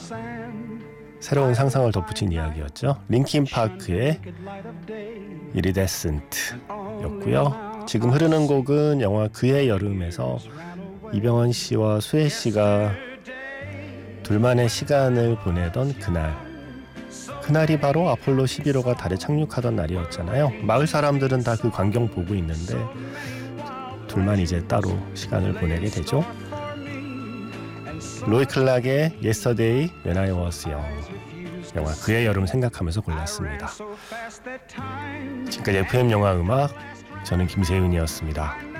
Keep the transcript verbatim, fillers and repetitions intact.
새로운 상상을 덧붙인 이야기였죠. 링킨 파크의 이리데센트 였고요. 지금 흐르는 곡은 영화 그의 여름에서 이병헌 씨와 수혜 씨가 둘만의 시간을 보내던 그날, 그날이 바로 아폴로 십일 호가 달에 착륙하던 날이었잖아요. 마을 사람들은 다 그 광경 보고 있는데 둘만 이제 따로 시간을 보내게 되죠. 로이 클락의 Yesterday When I Was Young, 영화 그의 여름 생각하면서 골랐습니다. 지금까지 에프엠 영화 음악, 저는 김세윤이었습니다.